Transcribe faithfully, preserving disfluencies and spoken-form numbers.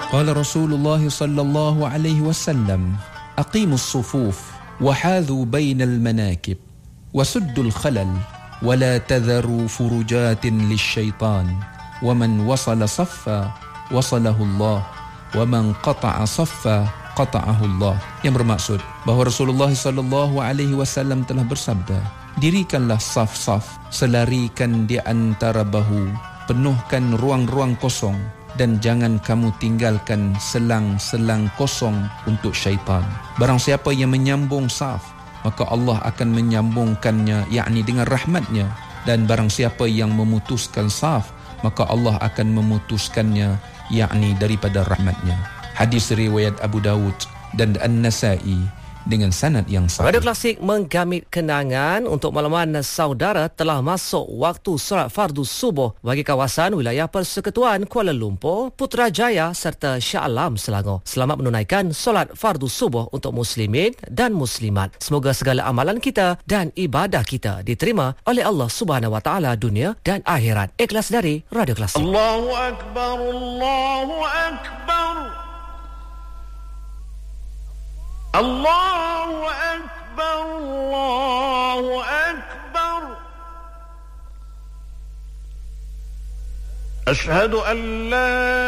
Qala Rasulullah sallallahu alaihi wasallam, aqimus sufuf wa hadhu bainal manakib wa suddul khalal wa la tadharu furujatin lisyaitan wa man wasala saffa wasalahu Allah wa man qata'a saffa qata'ahu Allah. Yang bermaksud bahawa Rasulullah sallallahu alaihi wasallam telah bersabda, dirikanlah saf-saf, selarikan di antara bahu, penuhkan ruang-ruang kosong, dan jangan kamu tinggalkan selang-selang kosong untuk syaitan. Barang siapa yang menyambung saf, maka Allah akan menyambungkannya, yakni dengan rahmatnya. Dan barang siapa yang memutuskan saf, maka Allah akan memutuskannya, yakni daripada rahmatnya. Hadis riwayat Abu Dawud dan An-Nasai dengan sanad yang sahih. Radio Klasik menggamit kenangan untuk makluman saudara telah masuk waktu solat fardu subuh bagi kawasan wilayah Persekutuan Kuala Lumpur, Putrajaya serta Shah Alam Selangor. Selamat menunaikan solat fardu subuh untuk muslimin dan muslimat. Semoga segala amalan kita dan ibadah kita diterima oleh Allah Subhanahu Wa Taala dunia dan akhirat. Ikhlas dari Radio Klasik. Allahu Akbar, Allahu Akbar. Allahu Akbar, Allahu Akbar. Ashhadu an la